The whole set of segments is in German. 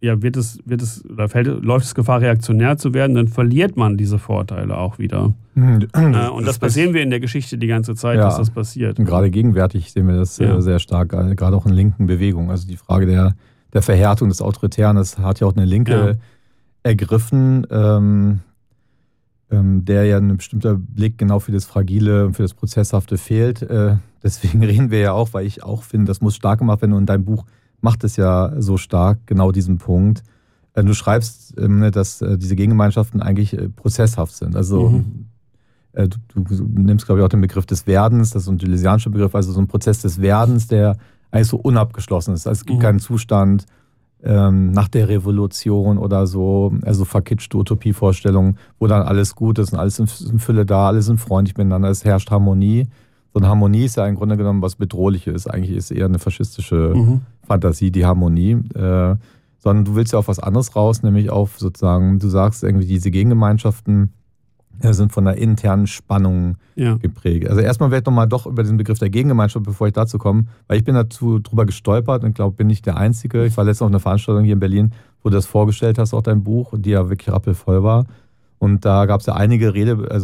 läuft es Gefahr, reaktionär zu werden, dann verliert man diese Vorteile auch wieder. Und das sehen wir in der Geschichte die ganze Zeit, dass das passiert. Und gerade gegenwärtig sehen wir das sehr stark, gerade auch in linken Bewegungen. Also die Frage der Verhärtung des Autoritären, das hat ja auch eine Linke ergriffen, der ja ein bestimmter Blick genau für das Fragile und für das Prozesshafte fehlt. Deswegen reden wir ja auch, weil ich auch finde, das muss stark gemacht werden. Und dein Buch macht es ja so stark, genau diesen Punkt. Du schreibst, dass diese Gegengemeinschaften eigentlich prozesshaft sind. Also du nimmst, glaube ich, auch den Begriff des Werdens, das ist so ein deleuzianischer Begriff, also so ein Prozess des Werdens, der eigentlich so unabgeschlossen ist. Also es gibt keinen Zustand nach der Revolution oder so, also verkitschte Utopievorstellungen, wo dann alles gut ist und alles in Fülle da, alle sind freundlich miteinander, es herrscht Harmonie. So eine Harmonie ist ja im Grunde genommen was Bedrohliches. Eigentlich ist es eher eine faschistische Fantasie, die Harmonie. Sondern du willst ja auf was anderes raus, nämlich auf sozusagen, du sagst irgendwie, diese Gegengemeinschaften sind von einer internen Spannung geprägt. Also erstmal werde ich nochmal doch über den Begriff der Gegengemeinschaft, bevor ich dazu komme, weil ich bin drüber gestolpert und glaube, bin nicht der Einzige. Ich war letztens auf einer Veranstaltung hier in Berlin, wo du das vorgestellt hast, auch dein Buch, die ja wirklich rappelvoll war. Und da gab es ja einige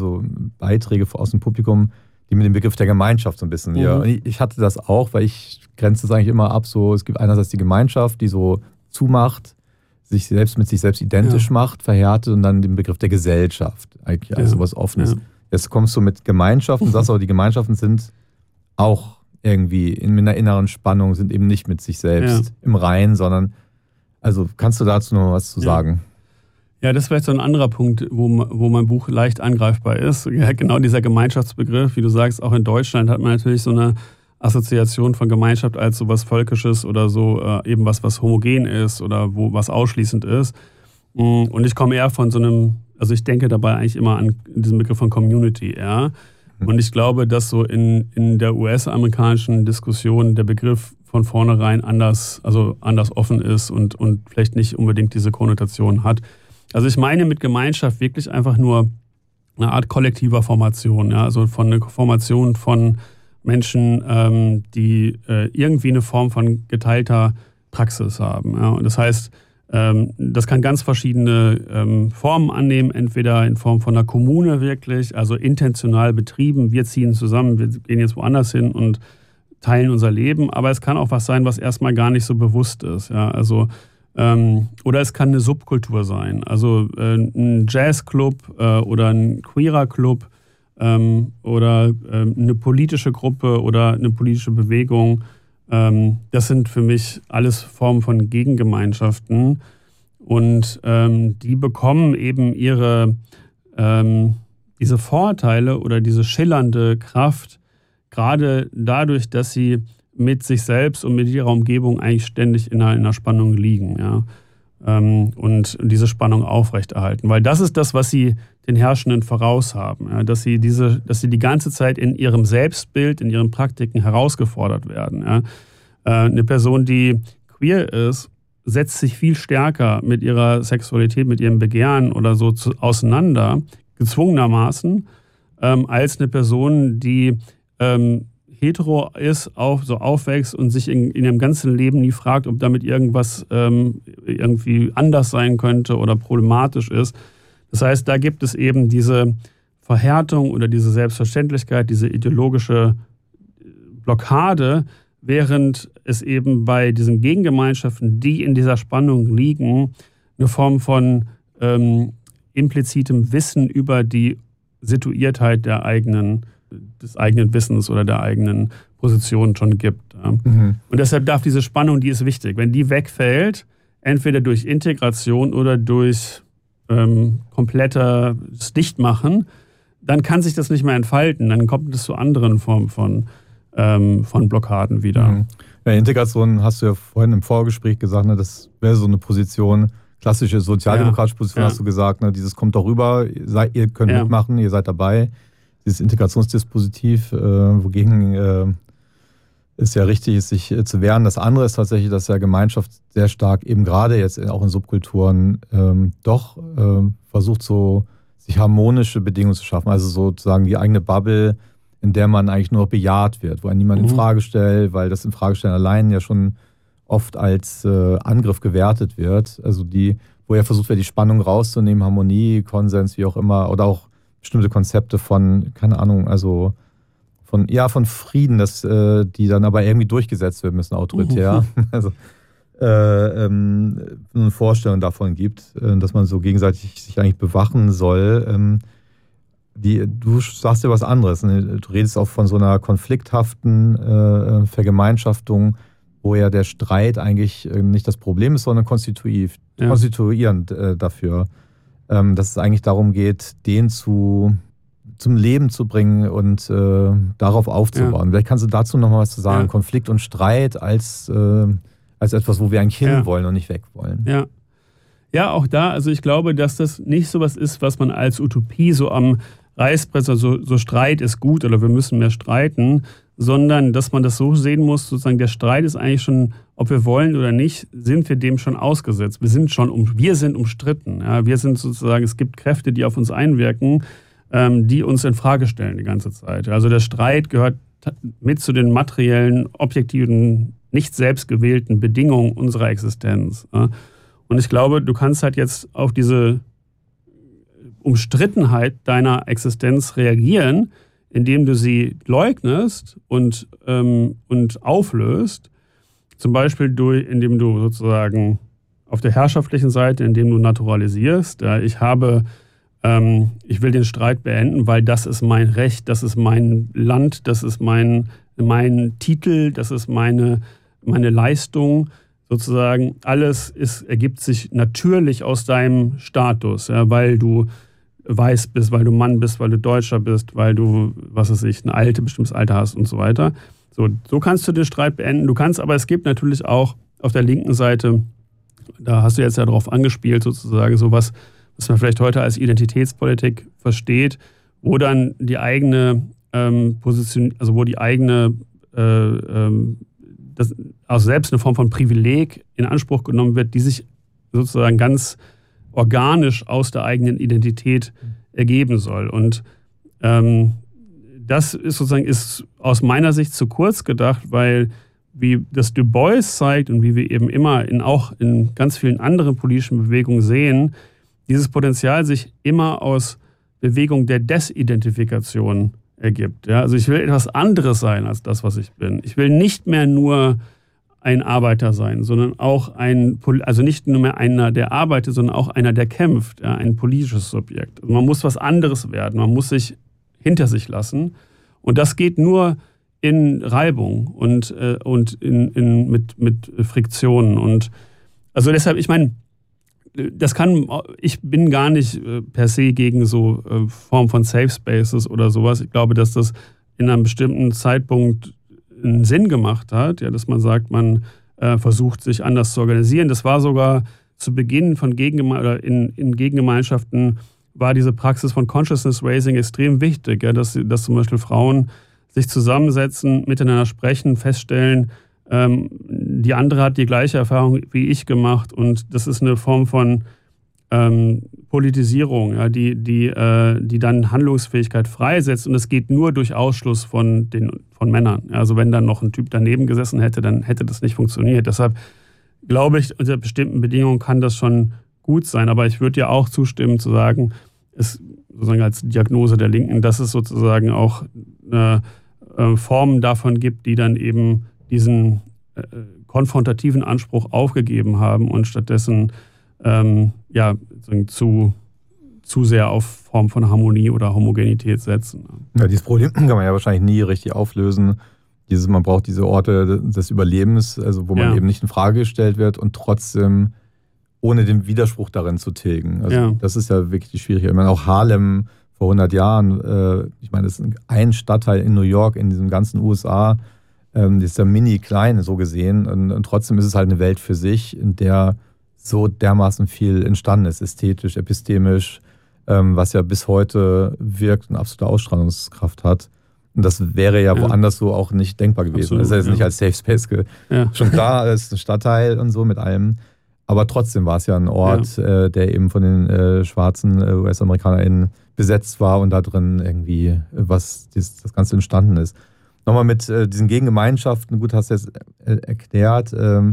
Beiträge aus dem Publikum, die mit dem Begriff der Gemeinschaft so ein bisschen. Und ich hatte das auch, weil ich grenze das eigentlich immer ab, so es gibt einerseits die Gemeinschaft, die so zumacht, sich selbst mit sich selbst identisch macht, verhärtet und dann den Begriff der Gesellschaft, eigentlich also was Offenes. Ja. Jetzt kommst du mit Gemeinschaft und sagst aber, die Gemeinschaften sind auch irgendwie in einer inneren Spannung, sind eben nicht mit sich selbst im Reinen, sondern, also kannst du dazu noch was zu sagen? Ja, das ist vielleicht so ein anderer Punkt, wo mein Buch leicht angreifbar ist. Ja, genau dieser Gemeinschaftsbegriff, wie du sagst, auch in Deutschland hat man natürlich so eine Assoziation von Gemeinschaft als so was Völkisches oder so eben was homogen ist oder wo was ausschließend ist. Und ich komme eher von so einem, also ich denke dabei eigentlich immer an diesen Begriff von Community, Und ich glaube, dass so in der US-amerikanischen Diskussion der Begriff von vornherein anders offen ist und vielleicht nicht unbedingt diese Konnotation hat. Also ich meine mit Gemeinschaft wirklich einfach nur eine Art kollektiver Formation, also von einer Formation von Menschen, die irgendwie eine Form von geteilter Praxis haben. Und das heißt, das kann ganz verschiedene Formen annehmen, entweder in Form von einer Kommune wirklich, also intentional betrieben, wir ziehen zusammen, wir gehen jetzt woanders hin und teilen unser Leben, aber es kann auch was sein, was erstmal gar nicht so bewusst ist. Also oder es kann eine Subkultur sein, also ein Jazzclub oder ein queerer Club oder eine politische Gruppe oder eine politische Bewegung. Das sind für mich alles Formen von Gegengemeinschaften und die bekommen eben diese Vorteile oder diese schillernde Kraft gerade dadurch, dass sie mit sich selbst und mit ihrer Umgebung eigentlich ständig in einer Spannung liegen, und diese Spannung aufrechterhalten. Weil das ist das, was sie den Herrschenden voraus haben, dass sie die ganze Zeit in ihrem Selbstbild, in ihren Praktiken herausgefordert werden. Eine Person, die queer ist, setzt sich viel stärker mit ihrer Sexualität, mit ihrem Begehren oder so auseinander, gezwungenermaßen, als eine Person, die hetero ist, so aufwächst und sich in ihrem ganzen Leben nie fragt, ob damit irgendwas irgendwie anders sein könnte oder problematisch ist. Das heißt, da gibt es eben diese Verhärtung oder diese Selbstverständlichkeit, diese ideologische Blockade, während es eben bei diesen Gegengemeinschaften, die in dieser Spannung liegen, eine Form von implizitem Wissen über die Situiertheit des eigenen Wissens oder der eigenen Position schon gibt. Und deshalb darf diese Spannung, die ist wichtig. Wenn die wegfällt, entweder durch Integration oder durch komplettes Dichtmachen, dann kann sich das nicht mehr entfalten. Dann kommt es zu anderen Formen von Blockaden wieder. Ja, Integration hast du ja vorhin im Vorgespräch gesagt, ne, das wäre so eine Position, klassische sozialdemokratische Position, hast du gesagt, ne, dieses kommt doch rüber, ihr könnt mitmachen, ihr seid dabei. Dieses Integrationsdispositiv, wogegen es ja richtig ist, sich zu wehren. Das andere ist tatsächlich, dass ja Gemeinschaft sehr stark, eben gerade jetzt auch in Subkulturen, doch versucht, so sich harmonische Bedingungen zu schaffen. Also sozusagen die eigene Bubble, in der man eigentlich nur bejaht wird, wo einen niemand in Frage stellt, weil das in Frage stellen allein ja schon oft als Angriff gewertet wird. Also wo ja versucht wird, die Spannung rauszunehmen, Harmonie, Konsens, wie auch immer, oder auch bestimmte Konzepte von, keine Ahnung, also von Frieden, die dann aber irgendwie durchgesetzt werden müssen, autoritär. Also eine Vorstellung davon gibt, dass man so gegenseitig sich eigentlich bewachen soll. Du sagst ja was anderes. Ne? Du redest auch von so einer konflikthaften Vergemeinschaftung, wo ja der Streit eigentlich nicht das Problem ist, sondern konstituierend dafür. Dass es eigentlich darum geht, den zum Leben zu bringen und darauf aufzubauen. Vielleicht kannst du dazu noch mal was zu sagen. Ja. Konflikt und Streit als etwas, wo wir eigentlich hinwollen und nicht weg wollen. Ja, auch da, also ich glaube, dass das nicht so was ist, was man als Utopie so am Reißbrett, also so Streit ist gut oder wir müssen mehr streiten, sondern dass man das so sehen muss, sozusagen der Streit ist eigentlich schon, ob wir wollen oder nicht, sind wir dem schon ausgesetzt. Wir sind umstritten. Ja? Wir sind sozusagen, es gibt Kräfte, die auf uns einwirken, die uns in Frage stellen die ganze Zeit. Also der Streit gehört mit zu den materiellen, objektiven, nicht selbst gewählten Bedingungen unserer Existenz. Ja? Und ich glaube, du kannst halt jetzt auf diese Umstrittenheit deiner Existenz reagieren, indem du sie leugnest und auflöst. Zum Beispiel indem du sozusagen auf der herrschaftlichen Seite, indem du naturalisierst. Ich will den Streit beenden, weil das ist mein Recht, das ist mein Land, das ist mein Titel, das ist meine Leistung. Sozusagen alles ergibt sich natürlich aus deinem Status, ja, weil du weiß bist, weil du Mann bist, weil du Deutscher bist, weil du, ein bestimmtes Alter hast und so weiter. So kannst du den Streit beenden. Aber es gibt natürlich auch auf der linken Seite, da hast du jetzt ja drauf angespielt, sozusagen sowas, was man vielleicht heute als Identitätspolitik versteht, wo dann die eigene Position, also wo die eigene also selbst eine Form von Privileg in Anspruch genommen wird, die sich sozusagen ganz organisch aus der eigenen Identität ergeben soll. Und das ist aus meiner Sicht zu kurz gedacht, weil wie das Du Bois zeigt und wie wir eben immer auch in ganz vielen anderen politischen Bewegungen sehen, dieses Potenzial sich immer aus Bewegung der Desidentifikation ergibt. Ja? Also ich will etwas anderes sein als das, was ich bin. Ich will nicht mehr nur ein Arbeiter sein, sondern auch also nicht nur mehr einer, der arbeitet, sondern auch einer, der kämpft, ja? Ein politisches Subjekt. Also man muss was anderes werden, man muss sich hinter sich lassen und das geht nur in Reibung und mit Friktionen. Und also deshalb, ich meine, ich bin gar nicht per se gegen so Form von Safe Spaces oder sowas. Ich glaube, dass das in einem bestimmten Zeitpunkt einen Sinn gemacht hat, ja, dass man sagt, man versucht, sich anders zu organisieren. Das war sogar zu Beginn von in Gegengemeinschaften war diese Praxis von Consciousness Raising extrem wichtig, ja, dass zum Beispiel Frauen sich zusammensetzen, miteinander sprechen, feststellen, die andere hat die gleiche Erfahrung wie ich gemacht und das ist eine Form von Politisierung, ja, die dann Handlungsfähigkeit freisetzt und es geht nur durch Ausschluss von Männern. Also wenn dann noch ein Typ daneben gesessen hätte, dann hätte das nicht funktioniert. Deshalb glaube ich, unter bestimmten Bedingungen kann das schon gut sein, aber ich würde ja auch zustimmen zu sagen, ist sozusagen als Diagnose der Linken, dass es sozusagen auch Formen davon gibt, die dann eben diesen konfrontativen Anspruch aufgegeben haben und stattdessen zu sehr auf Form von Harmonie oder Homogenität setzen. Ja, dieses Problem kann man ja wahrscheinlich nie richtig auflösen. Man braucht diese Orte des Überlebens, also wo man eben nicht in Frage gestellt wird und trotzdem ohne den Widerspruch darin zu tilgen. Also das ist ja wirklich die Schwierigkeit. Ich meine, auch Harlem vor 100 Jahren, ich meine, das ist ein Stadtteil in New York, in diesem ganzen USA, das ist ja mini klein so gesehen und trotzdem ist es halt eine Welt für sich, in der so dermaßen viel entstanden ist, ästhetisch, epistemisch, was ja bis heute wirkt und absolute Ausstrahlungskraft hat. Und das wäre ja woanders so auch nicht denkbar gewesen. Absolut, das ist jetzt nicht als Safe Space schon klar, es ist ein Stadtteil und so mit allem. Aber trotzdem war es ja ein Ort, der eben von den schwarzen US-AmerikanerInnen besetzt war und da drin irgendwie das Ganze entstanden ist. Nochmal mit diesen Gegengemeinschaften, gut, hast du jetzt erklärt,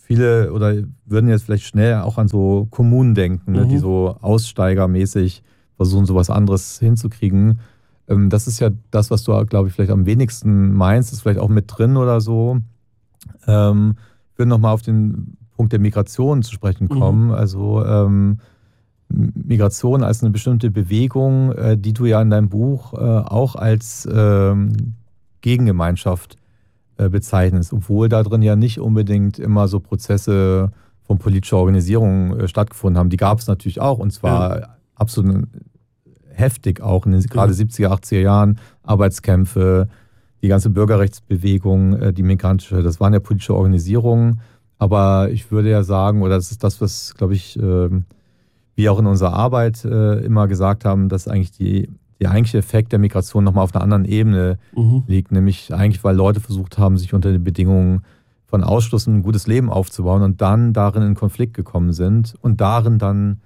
viele oder würden jetzt vielleicht schnell auch an so Kommunen denken, ne, die so aussteigermäßig versuchen, sowas anderes hinzukriegen. Das ist ja das, was du, glaube ich, vielleicht am wenigsten meinst, ist vielleicht auch mit drin oder so. Ich würde nochmal auf den Punkt der Migration zu sprechen kommen. Also Migration als eine bestimmte Bewegung, die du ja in deinem Buch auch als Gegengemeinschaft bezeichnest, obwohl da drin ja nicht unbedingt immer so Prozesse von politischer Organisierung stattgefunden haben. Die gab es natürlich auch, und zwar absolut heftig auch in den gerade 70er, 80er Jahren, Arbeitskämpfe, die ganze Bürgerrechtsbewegung, die migrantische, das waren ja politische Organisierungen. Aber ich würde ja sagen, oder das ist das, was, glaube ich, wir auch in unserer Arbeit immer gesagt haben, dass eigentlich der eigentliche Effekt der Migration nochmal auf einer anderen Ebene liegt. Nämlich eigentlich, weil Leute versucht haben, sich unter den Bedingungen von Ausschluss ein gutes Leben aufzubauen und dann darin in Konflikt gekommen sind und darin dann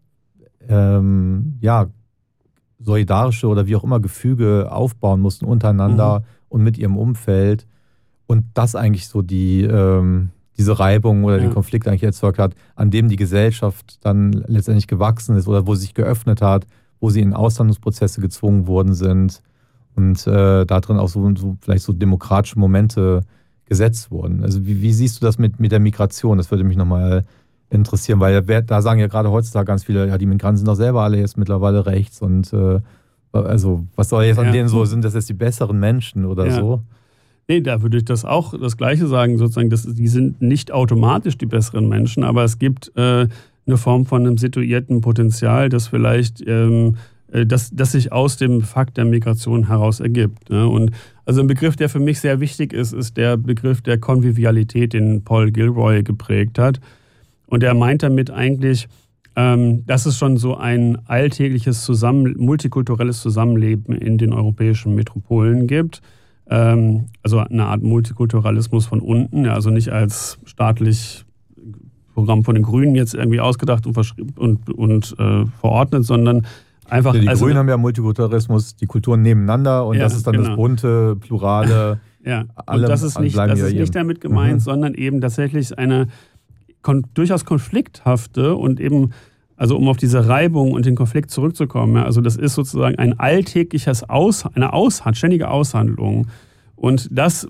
solidarische oder wie auch immer Gefüge aufbauen mussten untereinander und mit ihrem Umfeld. Und das eigentlich so diese Reibung oder den Konflikt eigentlich erzeugt hat, an dem die Gesellschaft dann letztendlich gewachsen ist oder wo sie sich geöffnet hat, wo sie in Aushandlungsprozesse gezwungen worden sind und da drin auch so vielleicht so demokratische Momente gesetzt wurden. Also wie siehst du das mit der Migration? Das würde mich nochmal interessieren, weil da sagen ja gerade heutzutage ganz viele, ja, die Migranten sind doch selber alle jetzt mittlerweile rechts und also was soll jetzt an denen so, sind das jetzt die besseren Menschen oder so? Nee, da würde ich das Gleiche sagen, sozusagen, die sind nicht automatisch die besseren Menschen, aber es gibt eine Form von einem situierten Potenzial, das vielleicht, das sich aus dem Fakt der Migration heraus ergibt. Ne? Und also ein Begriff, der für mich sehr wichtig ist der Begriff der Konvivialität, den Paul Gilroy geprägt hat. Und er meint damit eigentlich, dass es schon so ein alltägliches multikulturelles Zusammenleben in den europäischen Metropolen gibt. Also eine Art Multikulturalismus von unten, also nicht als staatlich Programm von den Grünen jetzt irgendwie ausgedacht und verordnet, sondern einfach... Die Grünen haben ja Multikulturalismus, die Kulturen nebeneinander und das ist dann das bunte, plurale... Ja, und das ist nicht damit gemeint, sondern eben tatsächlich eine durchaus konflikthafte und eben, also um auf diese Reibung und den Konflikt zurückzukommen, also das ist sozusagen ein alltägliches ständige Aushandlung. Und das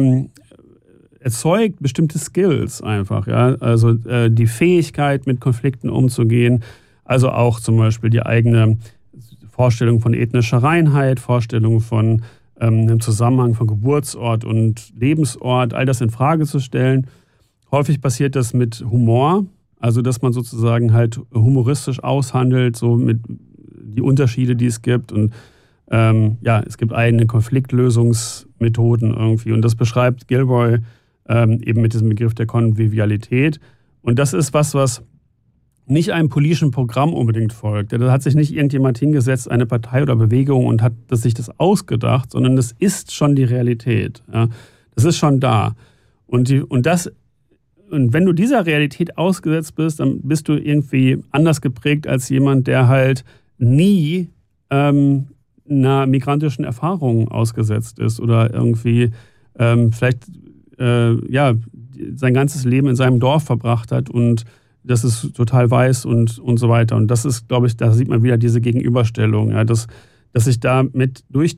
erzeugt bestimmte Skills einfach, ja, also die Fähigkeit, mit Konflikten umzugehen, also auch zum Beispiel die eigene Vorstellung von ethnischer Reinheit, Vorstellung von einem Zusammenhang von Geburtsort und Lebensort, all das in Frage zu stellen. Häufig passiert das mit Humor, also dass man sozusagen halt humoristisch aushandelt, so mit die Unterschiede, die es gibt. Und es gibt eigene Konfliktlösungsmethoden irgendwie. Und das beschreibt Gilroy eben mit diesem Begriff der Konvivialität. Und das ist was nicht einem politischen Programm unbedingt folgt. Da hat sich nicht irgendjemand hingesetzt, eine Partei oder Bewegung, und hat sich das ausgedacht, sondern das ist schon die Realität. Ja? Das ist schon da. Und wenn du dieser Realität ausgesetzt bist, dann bist du irgendwie anders geprägt als jemand, der halt nie einer migrantischen Erfahrung ausgesetzt ist oder irgendwie vielleicht sein ganzes Leben in seinem Dorf verbracht hat und das ist total weiß und so weiter. Und das ist, glaube ich, da sieht man wieder diese Gegenüberstellung, ja, dass sich damit durch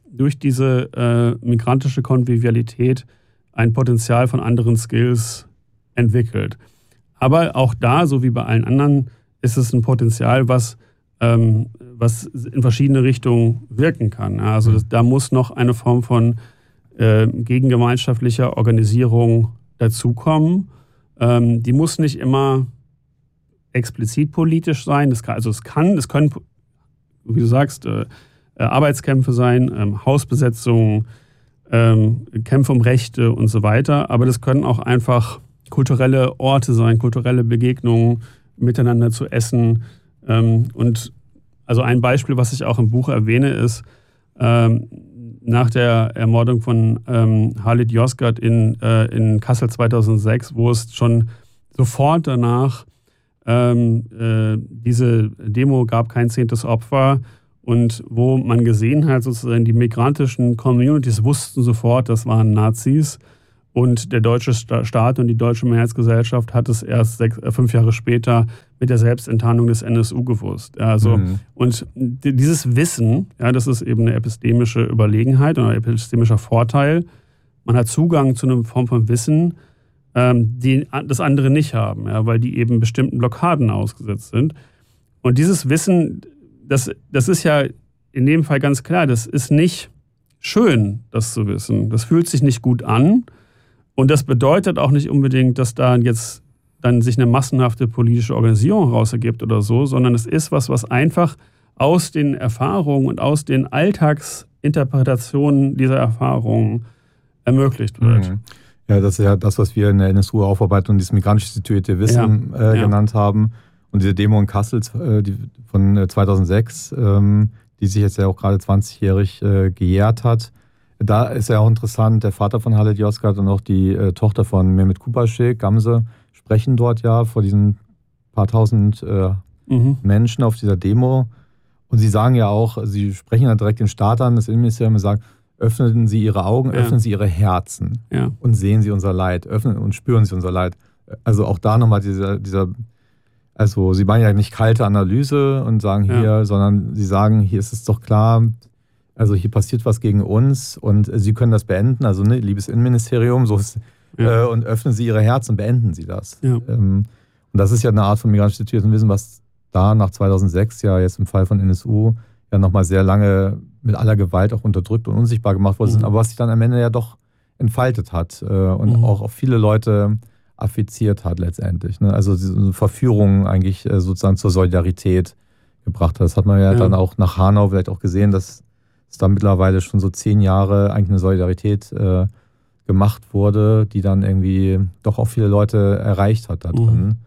diese migrantische Konvivialität ein Potenzial von anderen Skills entwickelt. Aber auch da, so wie bei allen anderen, ist es ein Potenzial, was in verschiedene Richtungen wirken kann. Also da muss noch eine Form von gegengemeinschaftlicher Organisierung dazukommen. Die muss nicht immer explizit politisch sein. Es können, wie du sagst, Arbeitskämpfe sein, Hausbesetzungen, Kämpfe um Rechte und so weiter. Aber das können auch einfach kulturelle Orte sein, kulturelle Begegnungen, miteinander zu essen. Und also ein Beispiel, was ich auch im Buch erwähne, ist nach der Ermordung von Halit Yozgat in Kassel 2006, wo es schon sofort danach diese Demo gab, kein 10. Opfer, und wo man gesehen hat, sozusagen die migrantischen Communities wussten sofort, das waren Nazis. Und der deutsche Staat und die deutsche Mehrheitsgesellschaft hat es erst 5 Jahre später mit der Selbstenttarnung des NSU gewusst. Also, und dieses Wissen, ja, das ist eben eine epistemische Überlegenheit oder ein epistemischer Vorteil. Man hat Zugang zu einer Form von Wissen, die das andere nicht haben, ja, weil die eben bestimmten Blockaden ausgesetzt sind. Und dieses Wissen, das ist ja in dem Fall ganz klar, das ist nicht schön, das zu wissen. Das fühlt sich nicht gut an. Und das bedeutet auch nicht unbedingt, dass da jetzt dann sich eine massenhafte politische Organisation raus ergibt oder so, sondern es ist was einfach aus den Erfahrungen und aus den Alltagsinterpretationen dieser Erfahrungen ermöglicht wird. Ja, das ist ja das, was wir in der NSU-Aufarbeitung dieses migrantisch situierte Wissen genannt haben. Und diese Demo in Kassel von 2006, die sich jetzt ja auch gerade 20-jährig gejährt hat, da ist ja auch interessant, der Vater von Halit Yozgat und auch die Tochter von Mehmet Kubaschik, Gamze, sprechen dort ja vor diesen paar tausend Menschen auf dieser Demo. Und sie sagen ja auch, sie sprechen ja direkt den Staat an, das Innenministerium, und sagen, öffnen Sie Ihre Augen, öffnen Sie Ihre Herzen und sehen Sie unser Leid, öffnen und spüren Sie unser Leid. Also auch da nochmal also sie machen ja nicht kalte Analyse und sagen hier, sondern sie sagen, hier ist es doch klar, also hier passiert was gegen uns und Sie können das beenden, also ne, liebes Innenministerium, so ist, und öffnen Sie Ihre Herzen und beenden Sie das. Ja. Und das ist ja eine Art von migrantisch situiertem Wissen, was da nach 2006 ja jetzt im Fall von NSU ja nochmal sehr lange mit aller Gewalt auch unterdrückt und unsichtbar gemacht worden sind, aber was sich dann am Ende ja doch entfaltet hat und auch auf viele Leute affiziert hat letztendlich. Ne? Also diese Verführung eigentlich sozusagen zur Solidarität gebracht hat. Das hat man ja dann auch nach Hanau vielleicht auch gesehen, dass es da mittlerweile schon so 10 Jahre eigentlich eine Solidarität gemacht wurde, die dann irgendwie doch auch viele Leute erreicht hat da drin.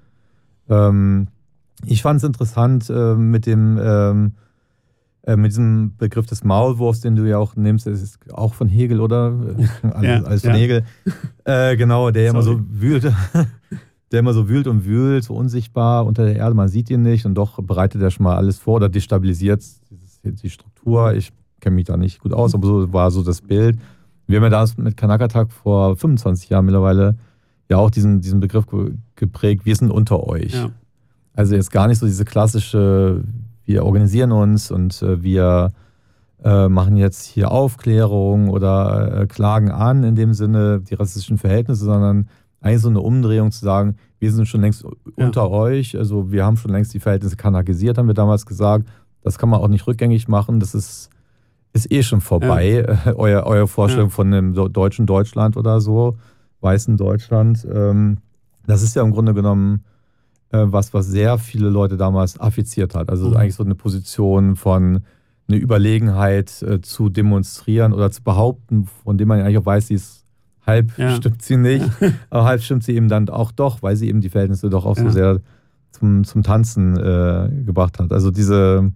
Ich fand es interessant mit diesem Begriff des Maulwurfs, den du ja auch nimmst, das ist auch von Hegel, oder? Alles von Hegel. Genau, der immer so wühlt, und wühlt, so unsichtbar unter der Erde, man sieht ihn nicht und doch bereitet er schon mal alles vor oder destabilisiert die Struktur. Ich kenne mich da nicht gut aus, aber so war so das Bild. Wir haben ja da mit Kanakatak vor 25 Jahren mittlerweile ja auch diesen Begriff geprägt, wir sind unter euch. Ja. Also jetzt gar nicht so diese klassische, wir organisieren uns und wir machen jetzt hier Aufklärung oder klagen an in dem Sinne die rassistischen Verhältnisse, sondern eigentlich so eine Umdrehung zu sagen, wir sind schon längst unter euch, also wir haben schon längst die Verhältnisse kanakisiert, haben wir damals gesagt. Das kann man auch nicht rückgängig machen, das ist eh schon vorbei, eure Vorstellung von einem deutschen Deutschland oder so, weißen Deutschland. Das ist ja im Grunde genommen was sehr viele Leute damals affiziert hat. Also eigentlich so eine Position von eine Überlegenheit zu demonstrieren oder zu behaupten, von dem man ja eigentlich auch weiß, sie ist halb stimmt sie nicht, aber halb stimmt sie eben dann auch doch, weil sie eben die Verhältnisse doch auch so sehr zum Tanzen gebracht hat. Also diese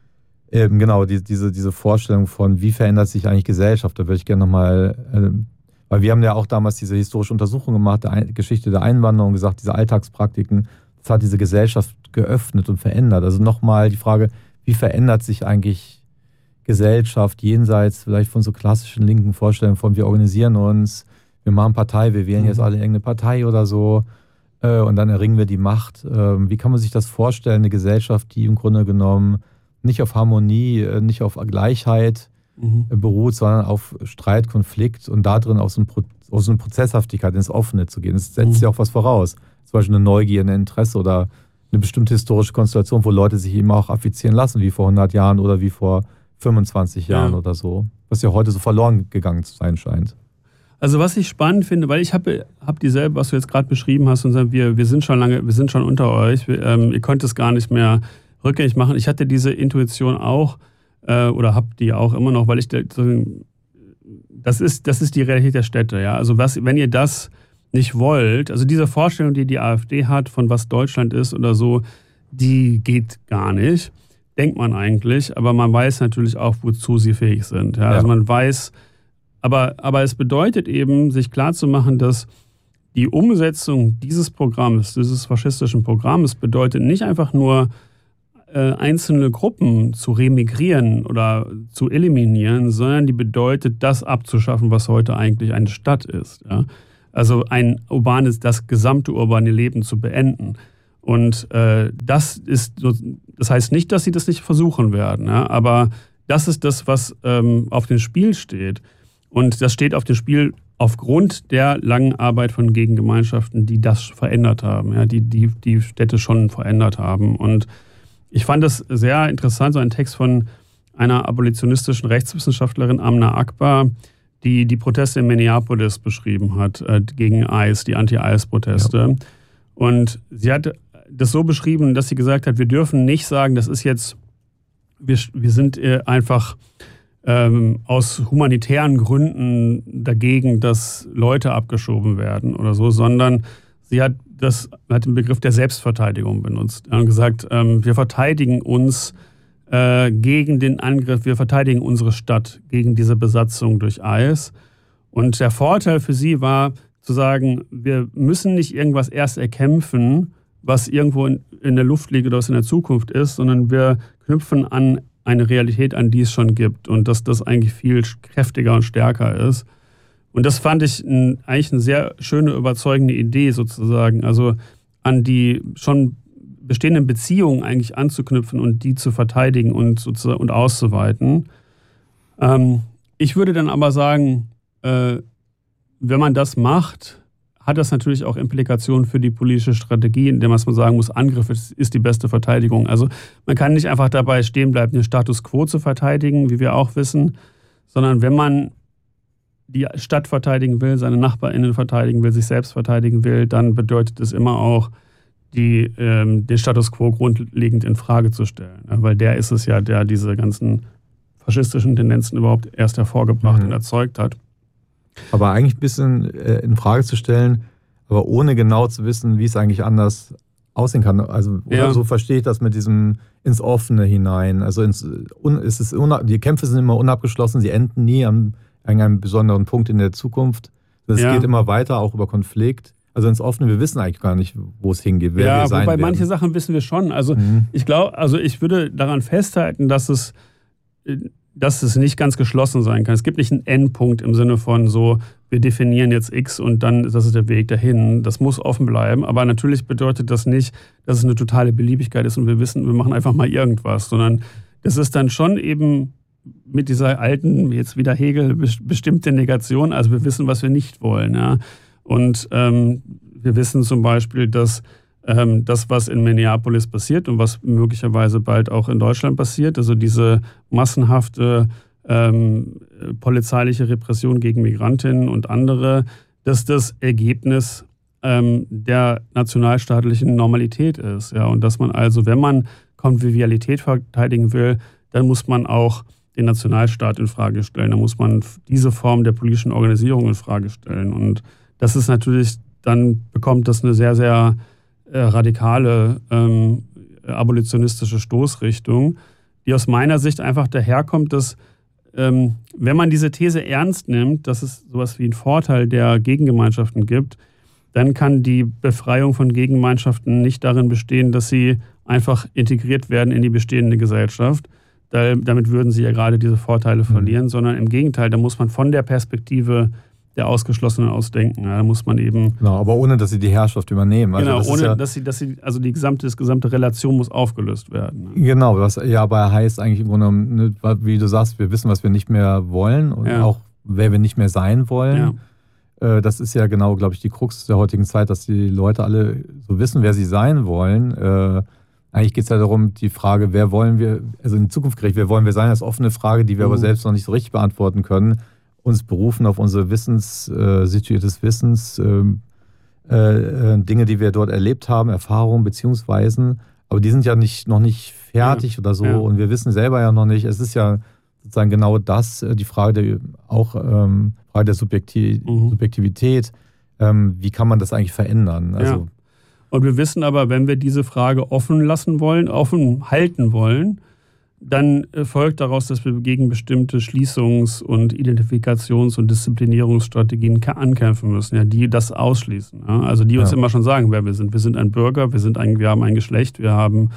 Vorstellung von, wie verändert sich eigentlich Gesellschaft, da würde ich gerne nochmal, weil wir haben ja auch damals diese historische Untersuchung gemacht, Geschichte der Einwanderung, gesagt, diese Alltagspraktiken, das hat diese Gesellschaft geöffnet und verändert. Also nochmal die Frage, wie verändert sich eigentlich Gesellschaft jenseits vielleicht von so klassischen linken Vorstellungen von, wir organisieren uns, wir machen Partei, wir wählen jetzt alle irgendeine Partei oder so und dann erringen wir die Macht. Wie kann man sich das vorstellen, eine Gesellschaft, die im Grunde genommen nicht auf Harmonie, nicht auf Gleichheit beruht, sondern auf Streit, Konflikt und da drin aus so eine Prozesshaftigkeit ins Offene zu gehen. Das setzt ja auch was voraus. Zum Beispiel eine Neugier, ein Interesse oder eine bestimmte historische Konstellation, wo Leute sich eben auch affizieren lassen, wie vor 100 Jahren oder wie vor 25 Jahren oder so. Was ja heute so verloren gegangen zu sein scheint. Also was ich spannend finde, weil ich hab dieselbe, was du jetzt gerade beschrieben hast, und sagen, wir sind schon unter euch, ihr könnt es gar nicht mehr rückgängig machen. Ich hatte diese Intuition auch oder habe die auch immer noch, weil das ist die Realität der Städte. Ja? Also wenn ihr das nicht wollt, also diese Vorstellung, die AfD hat, von was Deutschland ist oder so, die geht gar nicht, denkt man eigentlich, aber man weiß natürlich auch, wozu sie fähig sind. Ja? Also man weiß, aber es bedeutet eben, sich klarzumachen, dass die Umsetzung dieses Programms, dieses faschistischen Programms, bedeutet nicht einfach nur, einzelne Gruppen zu remigrieren oder zu eliminieren, sondern die bedeutet, das abzuschaffen, was heute eigentlich eine Stadt ist. Ja? Also das gesamte urbane Leben zu beenden. Und das heißt nicht, dass sie das nicht versuchen werden, ja? Aber das ist das, was auf dem Spiel steht. Und das steht auf dem Spiel aufgrund der langen Arbeit von Gegengemeinschaften, die das verändert haben, ja? Die Städte schon verändert haben. Und ich fand das sehr interessant, so ein Text von einer abolitionistischen Rechtswissenschaftlerin, Amna Akbar, die Proteste in Minneapolis beschrieben hat gegen ICE, die Anti-ICE-Proteste. Ja. Und sie hat das so beschrieben, dass sie gesagt hat, wir dürfen nicht sagen, das ist jetzt, wir sind einfach aus humanitären Gründen dagegen, dass Leute abgeschoben werden oder so, sondern sie hat den Begriff der Selbstverteidigung benutzt und gesagt, wir verteidigen uns gegen den Angriff, wir verteidigen unsere Stadt gegen diese Besatzung durch ICE. Und der Vorteil für sie war zu sagen, wir müssen nicht irgendwas erst erkämpfen, was irgendwo in der Luft liegt oder was in der Zukunft ist, sondern wir knüpfen an eine Realität an, die es schon gibt und dass das eigentlich viel kräftiger und stärker ist. Und das fand ich eigentlich eine sehr schöne, überzeugende Idee sozusagen, also an die schon bestehenden Beziehungen eigentlich anzuknüpfen und die zu verteidigen und auszuweiten. Ich würde dann aber sagen, wenn man das macht, hat das natürlich auch Implikationen für die politische Strategie, in der man sagen muss, Angriff ist die beste Verteidigung. Also man kann nicht einfach dabei stehen bleiben, den Status quo zu verteidigen, wie wir auch wissen, sondern wenn man die Stadt verteidigen will, seine NachbarInnen verteidigen will, sich selbst verteidigen will, dann bedeutet es immer auch, den Status quo grundlegend in Frage zu stellen. Weil der ist es ja, der diese ganzen faschistischen Tendenzen überhaupt erst hervorgebracht und erzeugt hat. Aber eigentlich ein bisschen in Frage zu stellen, aber ohne genau zu wissen, wie es eigentlich anders aussehen kann. Also oder so verstehe ich das mit diesem ins Offene hinein. Also die Kämpfe sind immer unabgeschlossen, sie enden nie an einem besonderen Punkt in der Zukunft. Es geht immer weiter, auch über Konflikt. Also ins Offene, wir wissen eigentlich gar nicht, wo es hingeht, wer wir sein werden. Wobei manche Sachen wissen wir schon. Also ich glaube, ich würde daran festhalten, dass es nicht ganz geschlossen sein kann. Es gibt nicht einen Endpunkt im Sinne von so, wir definieren jetzt X und dann das ist der Weg dahin. Das muss offen bleiben. Aber natürlich bedeutet das nicht, dass es eine totale Beliebigkeit ist und wir wissen, wir machen einfach mal irgendwas, sondern das ist dann schon eben mit dieser alten, jetzt wieder Hegel, bestimmte Negation. Also wir wissen, was wir nicht wollen. Ja. Und wir wissen zum Beispiel, dass das, was in Minneapolis passiert und was möglicherweise bald auch in Deutschland passiert, also diese massenhafte polizeiliche Repression gegen Migrantinnen und andere, dass das Ergebnis der nationalstaatlichen Normalität ist. Ja? Und dass man also, wenn man Konvivialität verteidigen will, dann muss man auch den Nationalstaat in Frage stellen. Dann muss man diese Form der politischen Organisierung in Frage stellen. Und das ist natürlich, dann bekommt das eine sehr, sehr radikale abolitionistische Stoßrichtung, die aus meiner Sicht einfach daherkommt, dass wenn man diese These ernst nimmt, dass es sowas wie einen Vorteil der Gegengemeinschaften gibt, dann kann die Befreiung von Gegengemeinschaften nicht darin bestehen, dass sie einfach integriert werden in die bestehende Gesellschaft. Damit würden sie ja gerade diese Vorteile verlieren, sondern im Gegenteil, da muss man von der Perspektive der Ausgeschlossenen ausdenken. Ja, da muss man eben... Genau, aber ohne, dass sie die Herrschaft übernehmen. Also genau, ohne, dass sie also die gesamte Relation muss aufgelöst werden. Genau, was ja aber heißt eigentlich im Grunde genommen, wie du sagst, wir wissen, was wir nicht mehr wollen und auch, wer wir nicht mehr sein wollen. Ja. Das ist ja genau, glaube ich, die Krux der heutigen Zeit, dass die Leute alle so wissen, wer sie sein wollen. Eigentlich geht es ja darum, die Frage, wer wollen wir, also in Zukunft gerecht, wer wollen wir sein, das ist eine offene Frage, die wir aber selbst noch nicht so richtig beantworten können. Uns berufen auf unser situiertes Wissens, Dinge, die wir dort erlebt haben, Erfahrungen, Beziehungsweisen, aber die sind ja noch nicht fertig oder so und wir wissen selber ja noch nicht. Es ist ja sozusagen genau das, die Frage Frage der Subjektivität. Wie kann man das eigentlich verändern? Also, und wir wissen aber, wenn wir diese Frage offen halten wollen, dann folgt daraus, dass wir gegen bestimmte Schließungs- und Identifikations- und Disziplinierungsstrategien ankämpfen müssen, die das ausschließen. Ja? Also die uns immer schon sagen, wer wir sind. Wir sind ein Bürger, wir haben ein Geschlecht, wir haben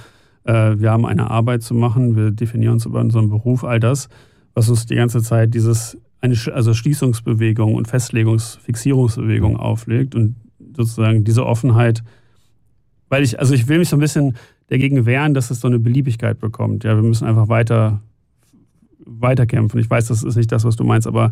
eine Arbeit zu machen, wir definieren uns über unseren Beruf, all das, was uns die ganze Zeit dieses also Schließungsbewegung und Fixierungsbewegung auflegt und sozusagen diese Offenheit, weil ich will mich so ein bisschen dagegen wehren, dass es so eine Beliebigkeit bekommt. Ja, wir müssen einfach weiterkämpfen. Ich weiß, das ist nicht das, was du meinst, aber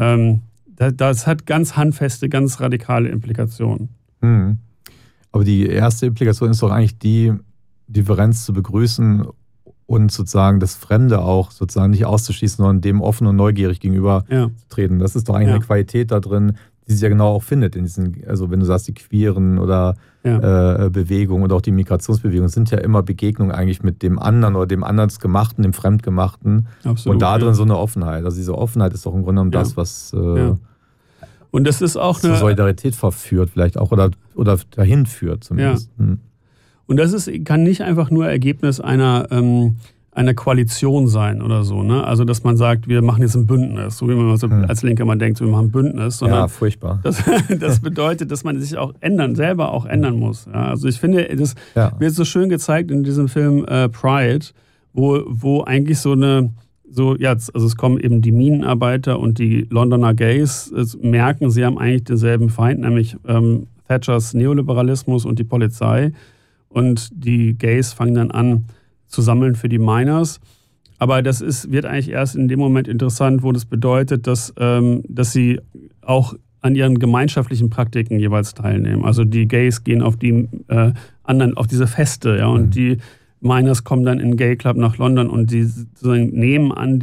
das hat ganz handfeste, ganz radikale Implikationen. Mhm. Aber die erste Implikation ist doch eigentlich die Differenz zu begrüßen und sozusagen das Fremde auch sozusagen nicht auszuschließen, sondern dem offen und neugierig gegenüber zu treten. Das ist doch eigentlich eine Qualität da drin, die sich ja genau auch findet in diesen, also wenn du sagst, die queeren oder Bewegungen oder auch die Migrationsbewegungen sind ja immer Begegnungen eigentlich mit dem anderen oder dem anders Gemachten, dem Fremdgemachten. Absolut, und da drin so eine Offenheit. Also diese Offenheit ist doch im Grunde genommen das, was und das ist auch zur Solidarität verführt vielleicht auch oder dahin führt zumindest. Ja. Und das kann nicht einfach nur Ergebnis einer Koalition sein oder so. Ne? Also, dass man sagt, wir machen jetzt ein Bündnis, so wie man so als Linker mal denkt, wir machen ein Bündnis. Sondern furchtbar. Das bedeutet, dass man sich auch selber ändern muss. Ja? Also ich finde, das wird so schön gezeigt in diesem Film Pride, wo eigentlich also es kommen eben die Minenarbeiter und die Londoner Gays, merken, sie haben eigentlich denselben Feind, nämlich Thatchers Neoliberalismus und die Polizei. Und die Gays fangen dann an zu sammeln für die Miners. Aber das wird eigentlich erst in dem Moment interessant, wo das bedeutet, dass sie auch an ihren gemeinschaftlichen Praktiken jeweils teilnehmen. Also die Gays gehen auf die auf diese Feste, ja, und die Miners kommen dann in den Gay Club nach London und die sozusagen nehmen an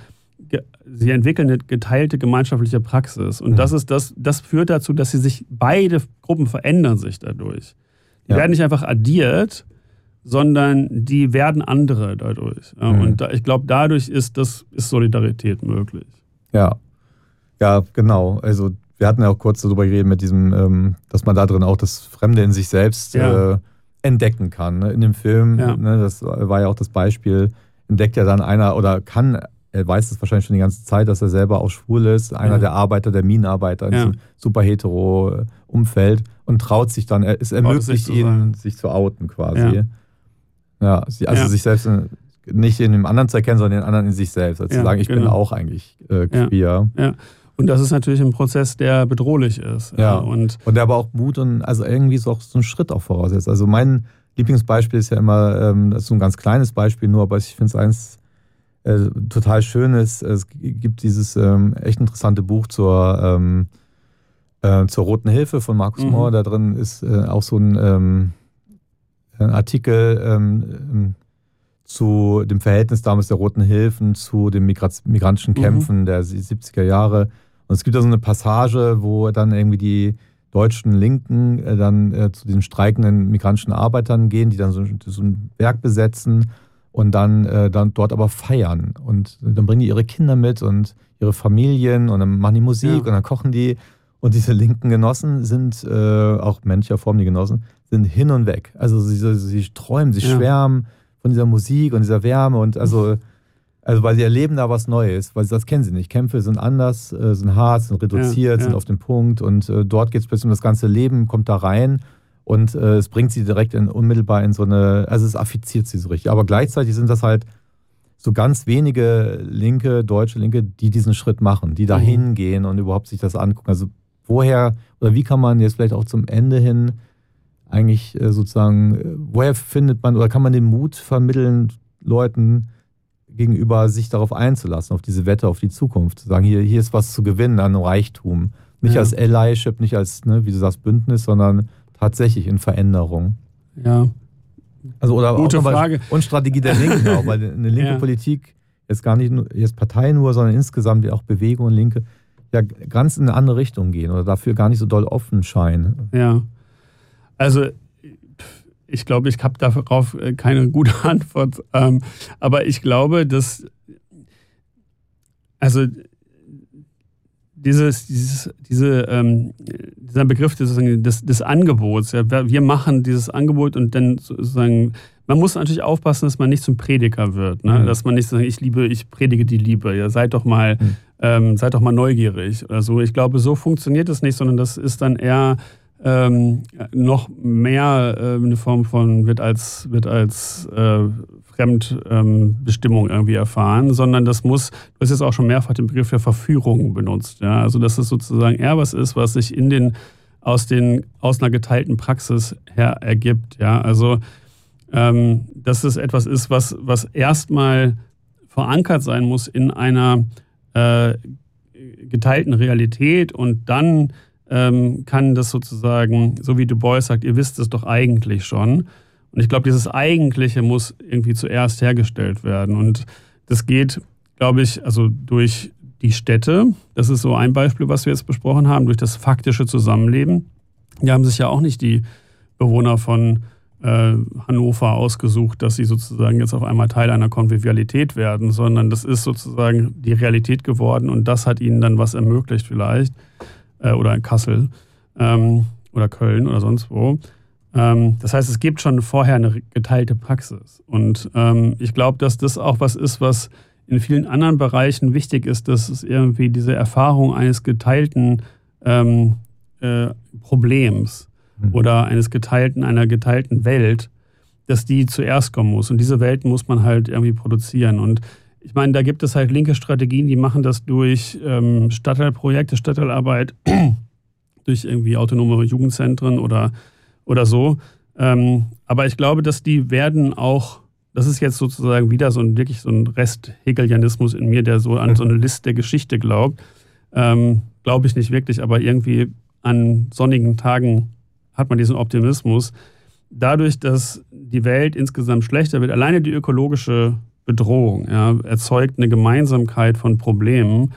sie entwickeln eine geteilte gemeinschaftliche Praxis. Und das führt dazu, dass beide Gruppen verändern sich dadurch. Die werden nicht einfach addiert, sondern die werden andere dadurch. Ja, und ich glaube, dadurch ist Solidarität möglich. Ja, genau. Also wir hatten ja auch kurz darüber geredet mit diesem, dass man da drin auch das Fremde in sich selbst entdecken kann. Ne? In dem Film, das war ja auch das Beispiel, entdeckt ja dann einer oder er weiß es wahrscheinlich schon die ganze Zeit, dass er selber auch schwul ist, einer der Arbeiter, der Minenarbeiter in diesem super hetero Umfeld und traut sich dann, es ermöglicht ihm, sich zu outen quasi. Sich selbst nicht in dem anderen zu erkennen, sondern den anderen in sich selbst. Also zu sagen, ich bin auch eigentlich queer. Ja. Und das ist natürlich ein Prozess, der bedrohlich ist. Und der aber auch Mut und also irgendwie so einen Schritt auch voraussetzt. Also mein Lieblingsbeispiel ist ja immer, das ist so ein ganz kleines Beispiel nur, aber ich finde es eins total Schönes. Es gibt dieses echt interessante Buch zur Roten Hilfe von Markus Mohr. Da drin ist auch so ein Artikel zu dem Verhältnis damals der Roten Hilfen zu den migrantischen Kämpfen der 70er Jahre. Und es gibt da so eine Passage, wo dann irgendwie die deutschen Linken dann zu den streikenden migrantischen Arbeitern gehen, die dann so ein Werk besetzen und dann dort aber feiern. Und dann bringen die ihre Kinder mit und ihre Familien und dann machen die Musik und dann kochen die. Und diese linken Genossen sind, auch männlicher Form die Genossen, sind hin und weg. Also sie träumen, sie schwärmen von dieser Musik und dieser Wärme und also weil sie erleben da was Neues, weil das kennen sie nicht. Kämpfe sind anders, sind hart, sind reduziert, sind auf den Punkt und dort geht es plötzlich um das ganze Leben, kommt da rein und es bringt sie direkt unmittelbar in so eine, also es affiziert sie so richtig. Aber gleichzeitig sind das halt so ganz wenige deutsche Linke, die diesen Schritt machen, die da hingehen und überhaupt sich das angucken. Also woher oder wie kann man jetzt vielleicht auch zum Ende hin eigentlich sozusagen, woher findet man oder kann man den Mut vermitteln, Leuten gegenüber sich darauf einzulassen, auf diese Wette, auf die Zukunft, zu sagen, hier ist was zu gewinnen an Reichtum. Nicht als Allyship, nicht als, wie du sagst, Bündnis, sondern tatsächlich in Veränderung. Ja. Also, oder gute Frage. Und Strategie der Linken auch, weil eine linke Politik jetzt gar nicht nur jetzt Partei nur, sondern insgesamt auch Bewegung und Linke ja ganz in eine andere Richtung gehen oder dafür gar nicht so doll offen scheinen. Ja. Also ich glaube, ich habe darauf keine gute Antwort. Aber ich glaube, dass dieser Begriff des Angebots, wir machen dieses Angebot und dann sozusagen, man muss natürlich aufpassen, dass man nicht zum Prediger wird, ne? Dass man nicht sagt, ich predige die Liebe, ja, seid doch mal neugierig oder so. Ich glaube, so funktioniert es nicht, sondern das ist dann eher noch mehr eine Form von, wird als Fremdbestimmung irgendwie erfahren, sondern das muss, du hast jetzt auch schon mehrfach den Begriff der Verführung benutzt. Ja? Also dass es sozusagen eher was ist, was sich aus einer geteilten Praxis her ergibt. Ja? Also dass es etwas ist, was erstmal verankert sein muss in einer geteilten Realität und dann kann das sozusagen, so wie Du Bois sagt, ihr wisst es doch eigentlich schon. Und ich glaube, dieses Eigentliche muss irgendwie zuerst hergestellt werden. Und das geht, glaube ich, also durch die Städte. Das ist so ein Beispiel, was wir jetzt besprochen haben, durch das faktische Zusammenleben. Die haben sich ja auch nicht die Bewohner von Hannover ausgesucht, dass sie sozusagen jetzt auf einmal Teil einer Konvivialität werden, sondern das ist sozusagen die Realität geworden und das hat ihnen dann was ermöglicht vielleicht. Oder in Kassel oder Köln oder sonst wo. Das heißt, es gibt schon vorher eine geteilte Praxis. Und ich glaube, dass das auch was ist, was in vielen anderen Bereichen wichtig ist, dass es irgendwie diese Erfahrung eines geteilten Problems oder einer geteilten Welt, dass die zuerst kommen muss. Und diese Welt muss man halt irgendwie produzieren. Und ich meine, da gibt es halt linke Strategien, die machen das durch Stadtteilprojekte, Stadtteilarbeit, durch irgendwie autonome Jugendzentren oder so. Aber ich glaube, dass die werden auch, das ist jetzt sozusagen wieder wirklich so ein Rest Hegelianismus in mir, der so an so eine List der Geschichte glaubt. Glaube ich nicht wirklich, aber irgendwie an sonnigen Tagen hat man diesen Optimismus. Dadurch, dass die Welt insgesamt schlechter wird, alleine die ökologische Bedrohung erzeugt eine Gemeinsamkeit von Problemen,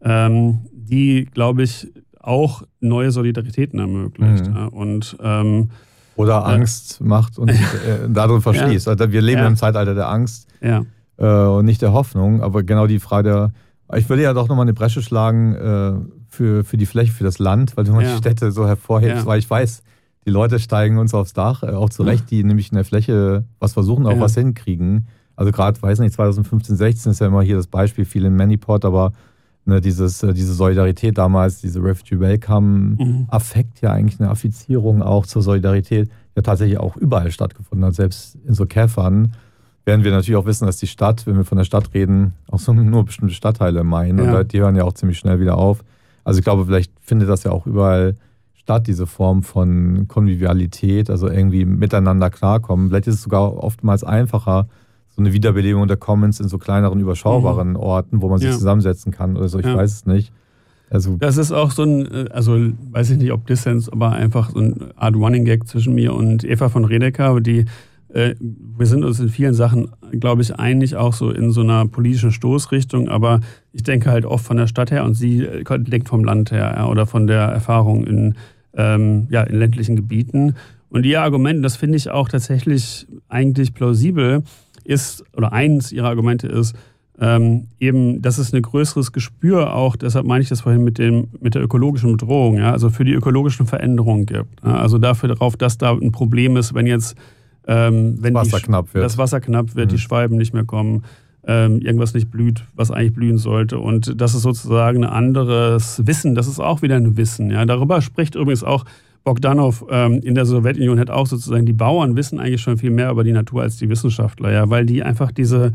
die, glaube ich, auch neue Solidaritäten ermöglicht. Ja, und, oder Angst macht und darin verschließt. Ja. Also wir leben im Zeitalter der Angst und nicht der Hoffnung. Aber genau die Frage, ich würde ja doch nochmal eine Bresche schlagen für die Fläche, für das Land, weil du mal die Städte so hervorhebst, weil ich weiß, die Leute steigen uns aufs Dach, auch zu Recht, die nämlich in der Fläche was versuchen, auch was hinkriegen. Also gerade, weiß nicht, 2015, 16 ist ja immer hier das Beispiel, viel in Maniport, aber ne, diese Solidarität damals, diese Refugee Welcome-Affekt, ja eigentlich eine Affizierung auch zur Solidarität, ja tatsächlich auch überall stattgefunden hat, selbst in so Käfern. Werden wir natürlich auch wissen, dass die Stadt, wenn wir von der Stadt reden, auch so nur bestimmte Stadtteile meinen und die hören ja auch ziemlich schnell wieder auf. Also ich glaube, vielleicht findet das ja auch überall statt, diese Form von Konvivialität, also irgendwie miteinander klarkommen. Vielleicht ist es sogar oftmals einfacher, so eine Wiederbelebung der Commons in so kleineren, überschaubaren Orten, wo man sich zusammensetzen kann oder so, ich weiß es nicht. Also das ist auch so ein, also weiß ich nicht, ob Dissens, aber einfach so eine Art Running Gag zwischen mir und Eva von Redeker, wir sind uns in vielen Sachen, glaube ich, einig, auch so in so einer politischen Stoßrichtung, aber ich denke halt oft von der Stadt her und sie denkt vom Land her oder von der Erfahrung in ländlichen Gebieten. Und ihr Argument, das finde ich auch tatsächlich eigentlich plausibel, ist, oder eins ihrer Argumente ist, eben, dass es ein größeres Gespür auch, deshalb meine ich das vorhin mit der ökologischen Bedrohung, also für die ökologischen Veränderungen gibt. Also darauf, dass da ein Problem ist, wenn jetzt wenn das Wasser knapp wird, die Schwalben nicht mehr kommen, irgendwas nicht blüht, was eigentlich blühen sollte. Und das ist sozusagen ein anderes Wissen, das ist auch wieder ein Wissen. Ja. Darüber spricht übrigens auch Bogdanov in der Sowjetunion, hat auch sozusagen, die Bauern wissen eigentlich schon viel mehr über die Natur als die Wissenschaftler, weil die einfach diese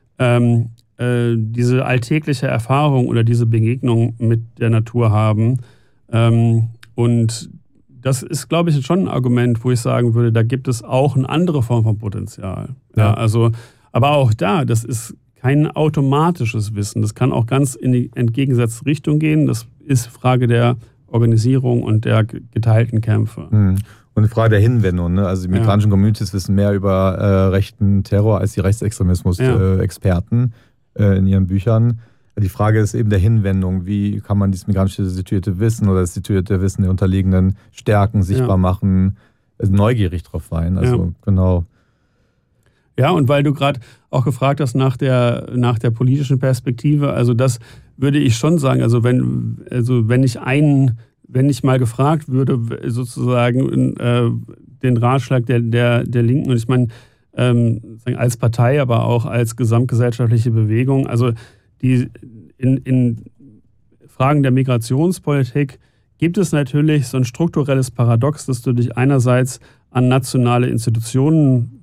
alltägliche Erfahrung oder diese Begegnung mit der Natur haben. Und das ist, glaube ich, schon ein Argument, wo ich sagen würde, da gibt es auch eine andere Form von Potenzial. Ja, also, aber auch da, das ist kein automatisches Wissen. Das kann auch ganz in die entgegengesetzte Richtung gehen. Das ist Frage der Organisierung und der geteilten Kämpfe. Und die Frage der Hinwendung. Ne? Also die migrantischen Communities wissen mehr über rechten Terror als die Rechtsextremismus-Experten in ihren Büchern. Die Frage ist eben der Hinwendung. Wie kann man dieses migrantische situierte Wissen oder das situierte Wissen der Unterliegenden stärken, sichtbar machen, neugierig drauf sein. Also genau. Ja, und weil du gerade auch gefragt hast nach der politischen Perspektive, also das würde ich schon sagen, also wenn ich mal gefragt würde, sozusagen den Ratschlag der Linken, und ich meine, als Partei, aber auch als gesamtgesellschaftliche Bewegung, also in Fragen der Migrationspolitik gibt es natürlich so ein strukturelles Paradox, dass du dich einerseits an nationale Institutionen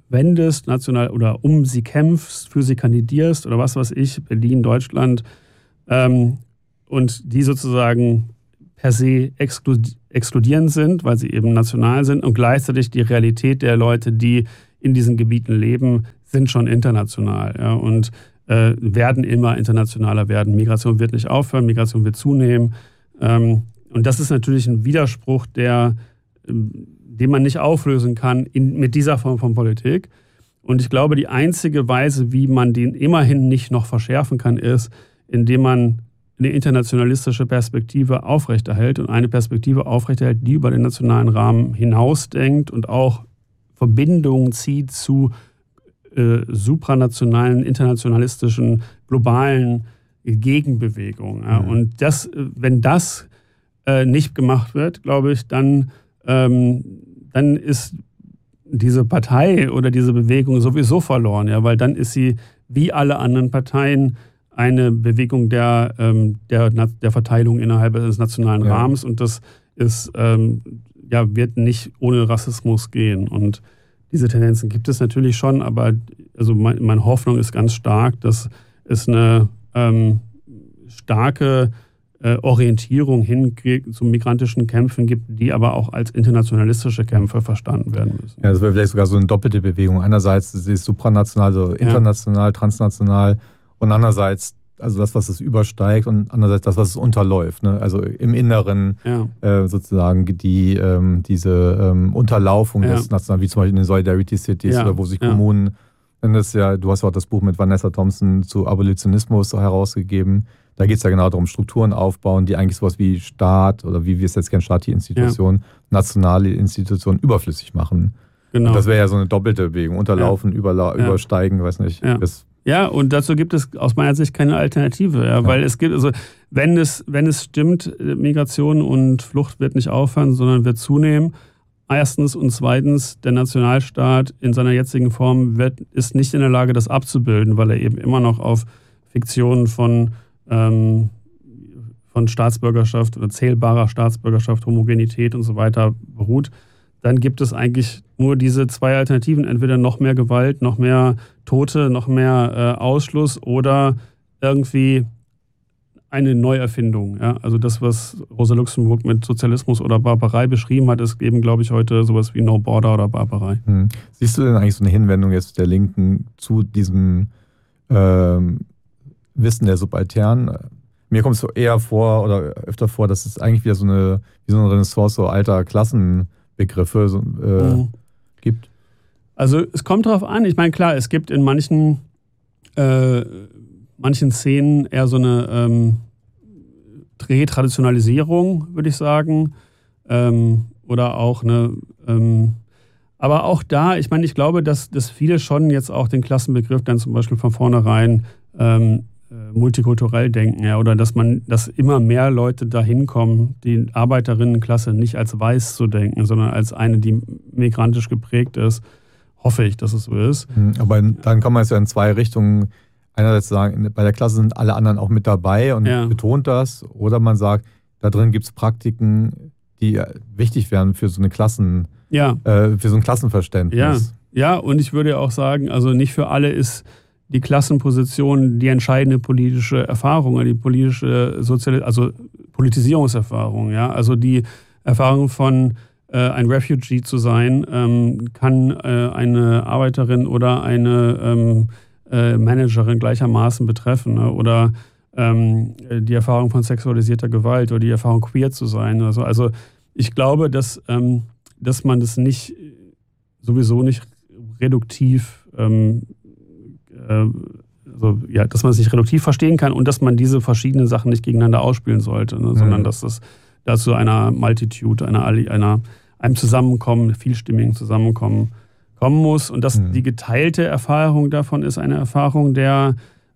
wendest, national oder um sie kämpfst, für sie kandidierst oder was weiß ich, Berlin, Deutschland, und die sozusagen per se exkludierend sind, weil sie eben national sind und gleichzeitig die Realität der Leute, die in diesen Gebieten leben, sind schon international, ja, und werden immer internationaler werden. Migration wird nicht aufhören, Migration wird zunehmen. Und das ist natürlich ein Widerspruch, den man nicht auflösen kann mit dieser Form von Politik. Und ich glaube, die einzige Weise, wie man den immerhin nicht noch verschärfen kann, ist, indem man eine internationalistische Perspektive aufrechterhält und eine Perspektive aufrechterhält, die über den nationalen Rahmen hinausdenkt und auch Verbindungen zieht zu supranationalen, internationalistischen, globalen Gegenbewegungen. Ja. Und wenn das nicht gemacht wird, glaube ich, dann ist diese Partei oder diese Bewegung sowieso verloren, ja, weil dann ist sie wie alle anderen Parteien eine Bewegung der Verteilung innerhalb des nationalen Rahmens, und das ist, wird nicht ohne Rassismus gehen. Und diese Tendenzen gibt es natürlich schon, aber also meine Hoffnung ist ganz stark, dass es eine starke Orientierung hin zu migrantischen Kämpfen gibt, die aber auch als internationalistische Kämpfe verstanden werden müssen. Ja, das wäre vielleicht sogar so eine doppelte Bewegung. Einerseits ist es supranational, also international, transnational, und andererseits also das, was es übersteigt, und andererseits das, was es unterläuft. Ne? Also im Inneren sozusagen diese Unterlaufung des Nationalen, wie zum Beispiel in den Solidarity Cities oder wo sich Kommunen, du hast ja auch das Buch mit Vanessa Thompson zu Abolitionismus herausgegeben. Da geht es ja genau darum, Strukturen aufbauen, die eigentlich sowas wie Staat oder wie wir es jetzt kennen, staatliche Institutionen, nationale Institutionen überflüssig machen. Genau. Und das wäre ja so eine doppelte Bewegung. Unterlaufen, übersteigen, weiß nicht. Ja, und dazu gibt es aus meiner Sicht keine Alternative. Weil es gibt, also wenn es stimmt, Migration und Flucht wird nicht aufhören, sondern wird zunehmen. Erstens und zweitens, der Nationalstaat in seiner jetzigen Form ist nicht in der Lage, das abzubilden, weil er eben immer noch auf Fiktionen von Staatsbürgerschaft oder zählbarer Staatsbürgerschaft, Homogenität und so weiter beruht. Dann gibt es eigentlich nur diese zwei Alternativen, entweder noch mehr Gewalt, noch mehr Tote, noch mehr Ausschluss oder irgendwie eine Neuerfindung. Ja? Also das, was Rosa Luxemburg mit Sozialismus oder Barbarei beschrieben hat, ist eben, glaube ich, heute sowas wie No Border oder Barbarei. Siehst du denn eigentlich so eine Hinwendung jetzt der Linken zu diesem Wissen der Subalternen? Mir kommt es so eher vor oder öfter vor, dass es eigentlich wieder so eine Renaissance so alter Klassenbegriffe gibt. Also es kommt darauf an. Ich meine, klar, es gibt in manchen Szenen eher so eine Retraditionalisierung, würde ich sagen. Oder auch eine... aber auch da, ich meine, ich glaube, dass viele schon jetzt auch den Klassenbegriff dann zum Beispiel von vornherein multikulturell denken, ja, oder dass immer mehr Leute dahin kommen, die Arbeiterinnenklasse nicht als weiß zu denken, sondern als eine, die migrantisch geprägt ist. Hoffe ich, dass es so ist. Aber dann kann man es ja in zwei Richtungen einerseits sagen, bei der Klasse sind alle anderen auch mit dabei und betont das, oder man sagt, da drin gibt es Praktiken, die wichtig wären für so eine für so ein Klassenverständnis. Ja, und ich würde auch sagen, also nicht für alle ist die Klassenposition die entscheidende politische Erfahrung oder die politische Politisierungserfahrung. Ja? Also die Erfahrung von ein Refugee zu sein, kann eine Arbeiterin oder eine Managerin gleichermaßen betreffen. Ne? Oder die Erfahrung von sexualisierter Gewalt oder die Erfahrung, queer zu sein. Also ich glaube, dass man das sowieso nicht reduktiv dass man es nicht reduktiv verstehen kann und dass man diese verschiedenen Sachen nicht gegeneinander ausspielen sollte, ne, sondern dass es dazu einer Multitude, einem Zusammenkommen, vielstimmigen Zusammenkommen kommen muss und dass die geteilte Erfahrung davon ist eine Erfahrung des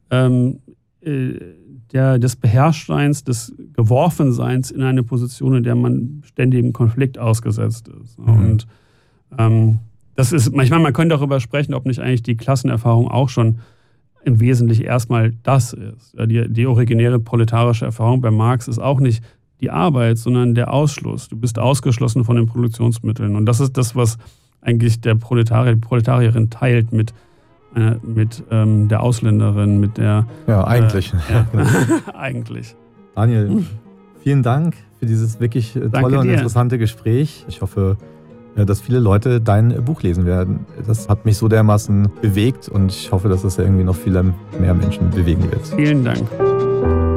Beherrschtseins, des Geworfenseins in eine Position, in der man ständigem Konflikt ausgesetzt ist. Und das ist, manchmal, man könnte darüber sprechen, ob nicht eigentlich die Klassenerfahrung auch schon im Wesentlichen erstmal das ist. Die originäre proletarische Erfahrung bei Marx ist auch nicht die Arbeit, sondern der Ausschluss. Du bist ausgeschlossen von den Produktionsmitteln. Und das ist das, was eigentlich der Proletarier, die Proletarierin teilt mit der Ausländerin, mit der... Ja, eigentlich. Eigentlich. Daniel, vielen Dank für dieses wirklich tolle und interessante Gespräch. Ich hoffe, dass viele Leute dein Buch lesen werden. Das hat mich so dermaßen bewegt und ich hoffe, dass es irgendwie noch viele mehr Menschen bewegen wird. Vielen Dank.